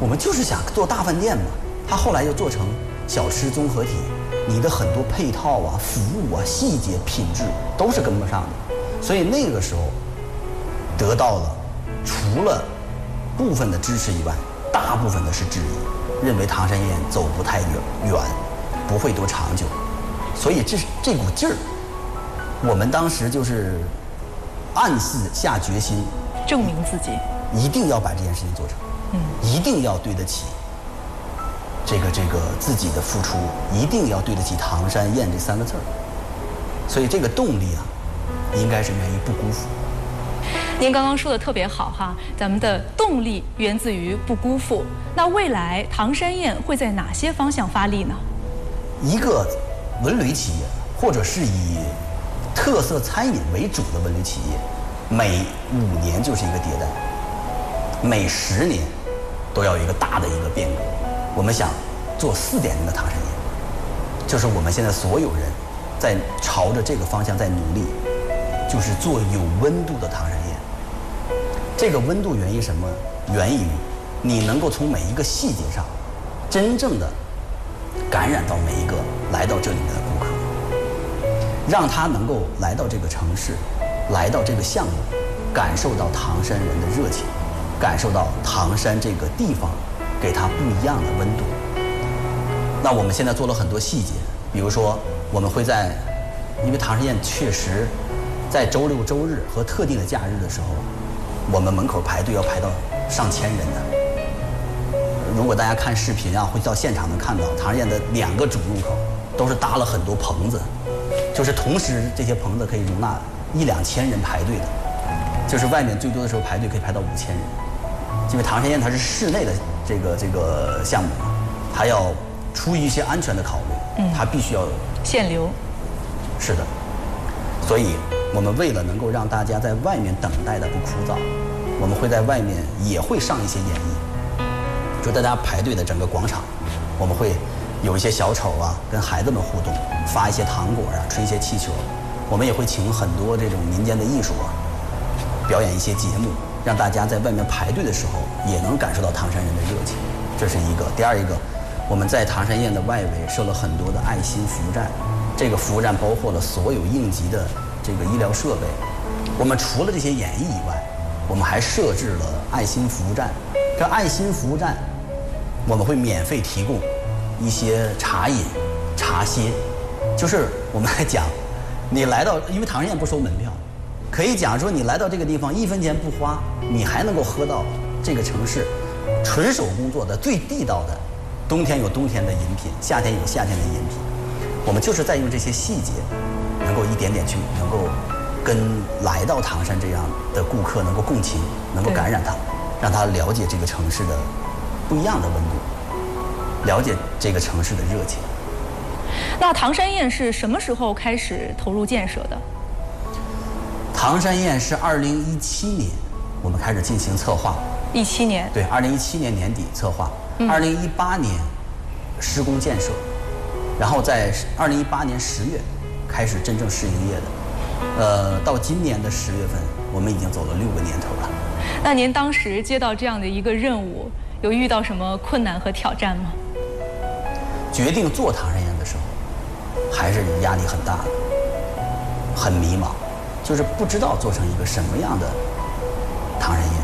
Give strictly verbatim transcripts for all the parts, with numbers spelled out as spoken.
我们就是想做大饭店嘛。它后来又做成小吃综合体，你的很多配套啊、服务啊、细节、品质都是跟不上的。所以那个时候得到了除了部分的支持以外，大部分的是质疑，认为唐山宴走不太远远，不会多长久。所以这这股劲儿，我们当时就是暗自下决心， 证明自己， 一定要把这件事情做成，嗯，一定要对得起这个这个自己的付出，一定要对得起唐山宴这三个字儿。所以这个动力啊，应该是源于不辜负。 您刚刚说的特别好哈，咱们的动力源自于不辜负。那未来唐山宴会在哪些方向发力呢？ 一个文旅企业，或者是以特色餐饮为主的文旅企业，每五年就是一个迭代，每十年都要有一个大的一个变革。我们想做四点零的唐山宴，就是我们现在所有人在朝着这个方向在努力，就是做有温度的唐山宴。这个温度源于什么？源于你能够从每一个细节上，真正的感染到每一个来到这里面的顾客，让他能够来到这个城市，来到这个项目，感受到唐山人的热情，感受到唐山这个地方给他不一样的温度。那我们现在做了很多细节，比如说我们会在，因为唐山宴确实在周六周日和特定的假日的时候，我们门口排队要排到上千人的。如果大家看视频啊，会到现场能看到唐山宴的两个主入口都是搭了很多棚子，就是同时这些棚子可以容纳一两千人排队的，就是外面最多的时候排队可以排到五千人。因为唐山宴它是室内的这个这个项目嘛，它要出于一些安全的考虑，它必须要限流。 是的，所以我们为了能够让大家在外面等待的不枯燥，我们会在外面也会上一些演绎，就大家排队的整个广场，我们会有一些小丑啊，跟孩子们互动，发一些糖果啊，吹一些气球。我们也会请很多这种民间的艺术啊，表演一些节目，让大家在外面排队的时候也能感受到唐山人的热情。这是一个。第二一个，我们在唐山宴的外围设了很多的爱心服务站，这个服务站包括了所有应急的这个医疗设备。我们除了这些演绎以外，我们还设置了爱心服务站。这爱心服务站，我们会免费提供一些茶饮、茶歇，就是我们来讲，你来到，因为唐山宴不收门票，可以讲说你来到这个地方一分钱不花，你还能够喝到这个城市纯手工做的最地道的，冬天有冬天的饮品，夏天有夏天的饮品。我们就是在用这些细节，能够一点点去能够跟来到唐山这样的顾客能够共情，能够感染他，让他了解这个城市的不一样的温度，了解这个城市的热情。 那唐山宴是什么时候开始投入建设的？ 唐山宴是二零一七年我们开始进行策划。 一七年。对， 二零一七年年底策划，二零一八年施工建设，然后在二零一八年十月开始真正试营业的。呃，到今年的十月份，我们已经走了六个年头了。 那您当时接到这样的一个任务，有遇到什么困难和挑战吗？ 决定做唐山宴的时候，还是压力很大的，很迷茫，就是不知道做成一个什么样的唐山宴。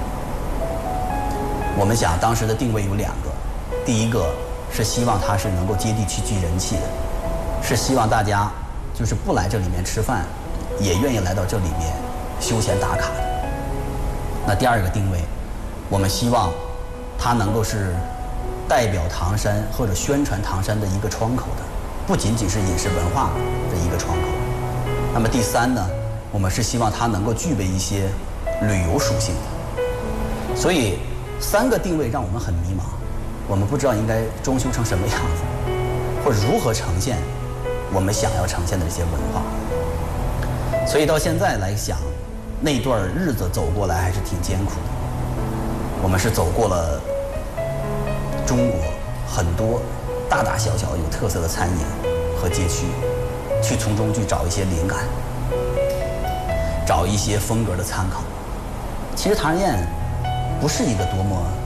我们想当时的定位有两个，第一个是希望它是能够接地气、聚人气的，是希望大家就是不来这里面吃饭，也愿意来到这里面休闲打卡的。那第二个定位，我们希望它能够是代表唐山或者宣传唐山的一个窗口的，不仅仅是饮食文化的一个窗口。那么第三呢，我们是希望它能够具备一些旅游属性的。所以三个定位让我们很迷茫，我们不知道应该装修成什么样子，或者如何呈现我们想要呈现的这些文化。所以到现在来想，那段日子走过来还是挺艰苦的。我们是走过了中国很多大大小小有特色的餐饮和街区，去从中去找一些灵感，找一些风格的参考。其实唐人宴不是一个多么